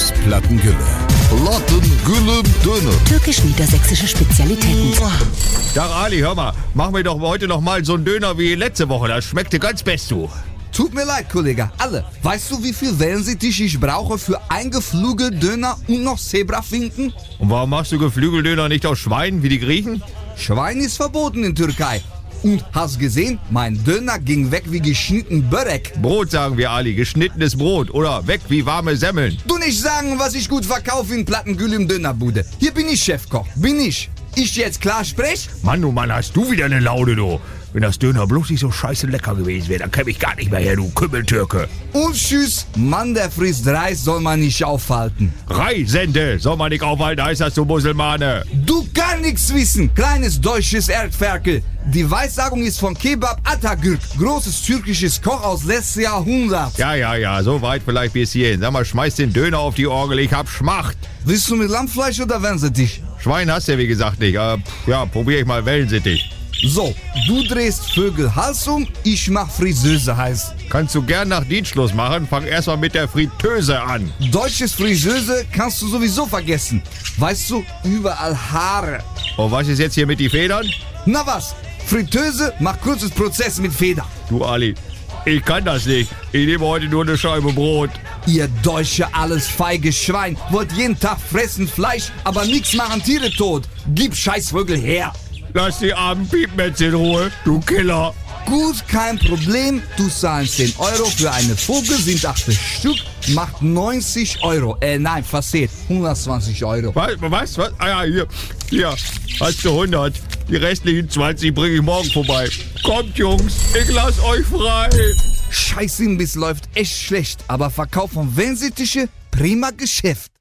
aus Plattengülle. Plattengülle Döner. Türkisch-niedersächsische Spezialitäten. Sag Ali, hör mal, machen wir doch heute noch mal so einen Döner wie letzte Woche. Das schmeckte ganz best, du. Tut mir leid, Kollege. Alle. Weißt du, wie viel Wellensittich ich brauche für ein Geflügeldöner und noch Zebrafinken? Und warum machst du Geflügeldöner nicht aus Schwein wie die Griechen? Schwein ist verboten in Türkei. Und hast gesehen, mein Döner ging weg wie geschnitten Börek. Brot sagen wir, Ali, geschnittenes Brot oder weg wie warme Semmeln. Du nicht sagen, was ich gut verkaufe in Plattengülle im Dönerbude. Hier bin ich Chefkoch, bin ich. Ich jetzt klar sprech? Mann, du Mann, hast du wieder eine Laune, du. Wenn das Döner bloß nicht so scheiße lecker gewesen wäre, dann käme ich gar nicht mehr her, du Kümmeltürke. Und tschüss, Mann, der frisst Reis, soll man nicht aufhalten. Reisende, soll man nicht aufhalten, heißt das, du Muselmane. Du kann nichts wissen, kleines deutsches Erdferkel. Die Weissagung ist von Kebab Atatürk, großes türkisches Koch aus letzten Jahrhundert. Ja, so weit vielleicht bis hierhin. Sag mal, schmeiß den Döner auf die Orgel, ich hab Schmacht. Willst du mit Lammfleisch oder Wellensittich? Schwein hast du ja wie gesagt nicht, ja, probier ich mal Wellensittich. So, du drehst Vögel Hals um, ich mach Friseuse heiß. Kannst du gern nach Dienstschluss machen, fang erstmal mit der Fritteuse an. Deutsches Friseuse kannst du sowieso vergessen. Weißt du, überall Haare. Und was ist jetzt hier mit die Federn? Na was, Fritteuse macht kurzes Prozess mit Feder. Du Ali, ich kann das nicht. Ich nehme heute nur eine Scheibe Brot. Ihr Deutsche alles feige Schwein, wollt jeden Tag fressen Fleisch, aber nix machen Tiere tot. Gib Scheißvögel her. Lass die armen Piepmetz in Ruhe, du Killer. Gut, kein Problem. Du zahlst 10 Euro für eine Vogel, sind 8 Stück, macht 90 Euro. Nein, versehrt, 120 Euro. Was? Ah ja, hier, hast du 100. Die restlichen 20 bringe ich morgen vorbei. Kommt, Jungs, ich lass euch frei. Scheiß Imbiss läuft echt schlecht, aber Verkauf von Wellensittiche, prima Geschäft.